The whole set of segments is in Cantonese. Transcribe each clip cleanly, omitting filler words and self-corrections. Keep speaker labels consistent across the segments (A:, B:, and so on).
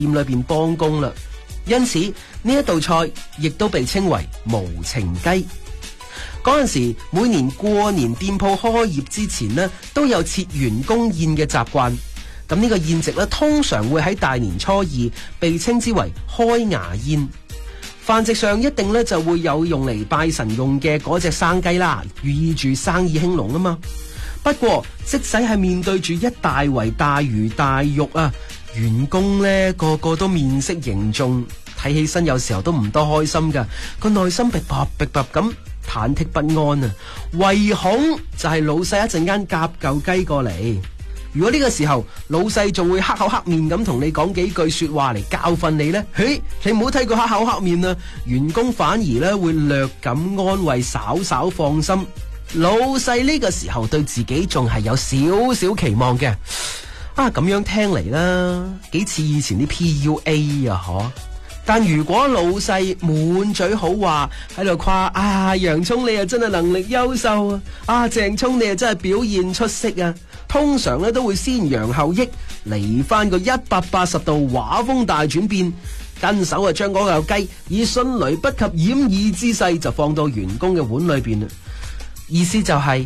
A: 店裏邊幫工啦。因此呢一道菜亦都被稱為無情雞。嗰陣時每年過年店鋪開業之前呢，都有設員工宴嘅習慣。咁呢個宴席咧，通常會喺大年初二，被稱之為開牙宴。飯席上一定咧就會有用嚟拜神用嘅嗰隻生雞啦，寓意住生意興隆啊嘛。不過即使係面對住一大圍大魚大肉啊，員工咧個個都面色凝重，睇起身有時候都唔多開心噶，個內心逼迫咁忐忑不安啊，唯恐就係老細一陣間夾嚿雞過嚟。如果呢個時候老細仲會黑口黑面咁同你講幾句說話嚟教訓你呢，你唔好睇佢黑口黑面啊，員工反而咧會略感安慰，稍稍放心。老細呢個時候對自己仲係有少少期望嘅。咁樣聽嚟啦，幾似以前啲 PUA 啊嗬。但如果老細滿嘴好話喺度誇，洋蔥你啊真係能力優秀啊，鄭聰你啊真係表現出色啊，通常咧都會先揚後抑，嚟翻個180度畫風大轉變，跟手啊將嗰嚿雞以迅雷不及掩耳之勢就放到員工嘅碗裏邊啦。意思就係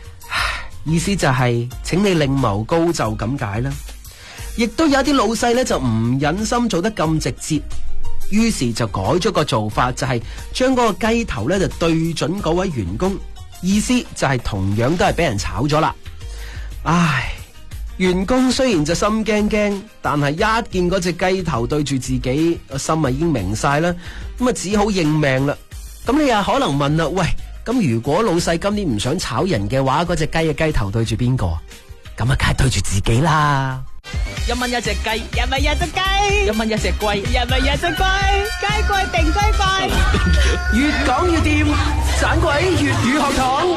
A: 請你另謀高就咁解啦。亦都有一啲老細咧就唔忍心做得咁直接，於是就改咗個做法，就係將嗰個雞頭咧就對準嗰位員工，意思就係同樣都係俾人炒咗啦。員工雖然就心驚驚，但係一見嗰隻雞頭對住自己，個心啊已經明晒啦，咁啊只好認命啦。咁你又可能問啦，喂，咁如果老細今年唔想炒人嘅話，嗰隻雞嘅雞頭對住邊個？咁啊梗係對住自己啦。
B: 1蚊一隻雞，1蚊一隻雞，1蚊一隻龜，1蚊一隻龜，雞貴定雞貴。
A: 越講越掂，盞鬼粵語學堂。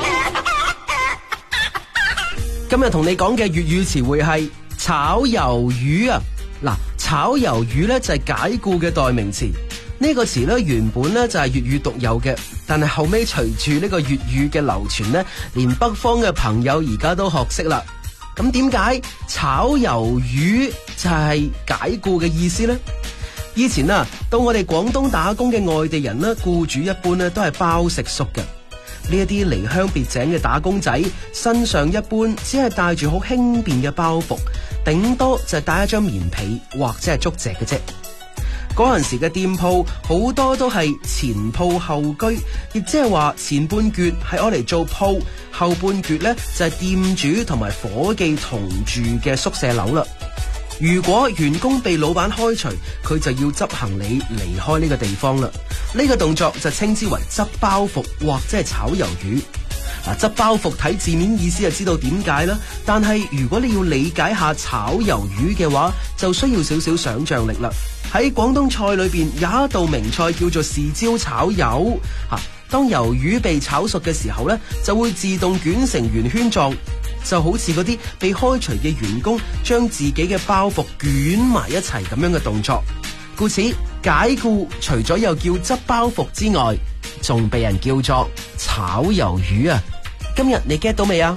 A: 今日同你講嘅粵語詞彙係炒魷魚啊！嗱，炒魷魚咧就係解僱嘅代名詞。呢個詞咧原本咧就係粵語獨有嘅，但係後尾隨住呢個粵語嘅流傳咧，連北方嘅朋友而家都學識啦。咁點解炒魷魚就係解僱嘅意思呢？以前啊，到我哋廣東打工嘅外地人呢，僱主一般呢都係包食宿嘅。呢一啲離鄉別井嘅打工仔，身上一般只係帶住好輕便嘅包袱，頂多就係帶一張棉被或者係竹席嘅啫。嗰陣時嘅店鋪好多都係前鋪後居，亦即係話前半橛係攞嚟做鋪，後半橛呢就係店主同埋伙計同住嘅宿舍樓啦。如果員工被老闆開除，佢就要執行李離開呢個地方啦。呢個動作就稱之為執包袱或者係炒魷魚。執包袱睇字面意思就知道點解啦，但係如果你要理解下炒魷魚嘅話，就需要少少想象力啦。喺廣東菜裏邊有一道名菜叫做豉椒炒魷。當魷魚被炒熟嘅時候呢，就會自動捲成圓圈狀，就好似嗰啲被開除嘅員工將自己嘅包袱捲埋一齊咁樣嘅動作。故此解僱除咗又叫執包袱之外，仲被人叫做炒魷魚啊！今日你 get 到未啊？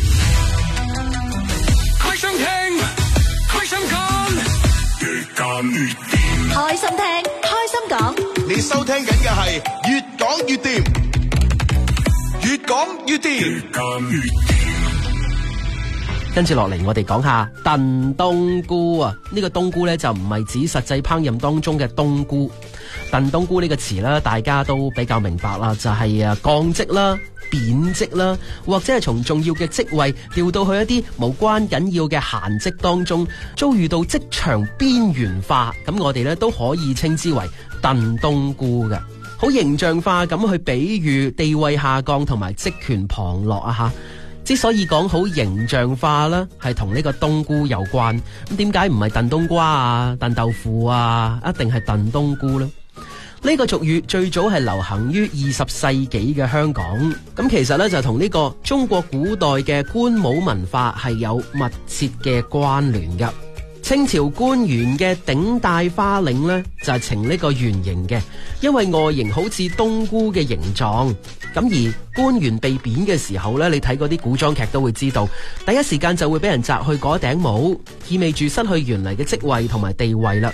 C: 開心聽，開心講，越講越掂。
D: 開心聽，開心講。
E: 你收聽緊嘅係越講越掂，越講越掂，
C: 越講越掂。
A: 跟住落嚟，我哋講下燉冬菇啊！呢個冬菇呢，就唔係指實際烹飪當中嘅冬菇。燉冬菇呢個詞呢，大家都比較明白啦，就係降職啦、貶職啦，或者係從重要嘅職位調到去一啲無關緊要嘅閒職當中，遭遇到職場邊緣化，咁我哋呢都可以稱之為燉冬菇嘅，好形象化咁去比喻地位下降同埋職權旁落啊吓。之所以講好形象化啦，係同呢個冬菇有關。咁點解唔係燉冬瓜啊、燉豆腐啊，一定係燉冬菇呢？呢個俗語最早係流行於20世紀嘅香港。咁其實呢，就同呢個中國古代嘅官帽文化係有密切嘅關聯噶。清朝官員嘅頂戴花領呢，就係呈呢個圓形嘅，因為外形好似冬菇嘅形狀。咁而官員被貶嘅時候呢，你睇嗰啲古裝劇都會知道，第一時間就會俾人摘去嗰頂帽，意味住失去原嚟嘅職位同埋地位啦。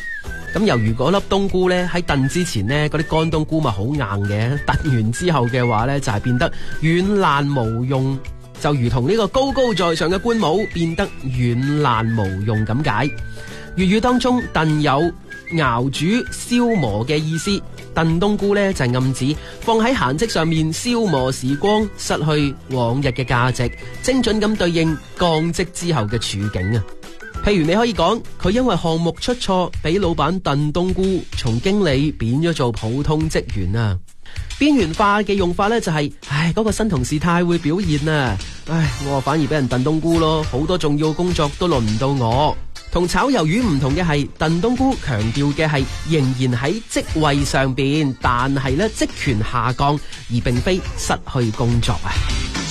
A: 咁由於嗰粒冬菇呢，喺燉之前呢，嗰啲乾冬菇咪好硬嘅，燉完之後嘅話呢，就係變得軟爛無用，就如同呢個高高在上嘅官帽變得軟爛無用咁解。粵語當中燉有熬煮消磨嘅意思，燉冬菇呢，就係暗指放喺閒職上面消磨時光，失去往日嘅價值，精準咁對應降職之後嘅處境啊。譬如你可以講佢因為項目出錯，俾老闆燉冬菇，從經理變咗做普通職員啊。邊緣化嘅用法呢，就係，嗰個新同事太會表現啦，我反而俾人燉冬菇咯，好多重要工作都輪唔到我。同炒魷魚唔同嘅係，燉冬菇強調嘅係仍然喺職位上邊，但係呢職權下降，而並非失去工作啊。